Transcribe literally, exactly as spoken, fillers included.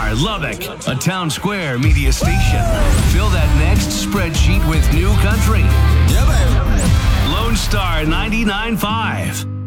Star, Lubbock, a Town Square media station. Fill that next spreadsheet with new country. Yeah, baby. Lone Star ninety-nine point five.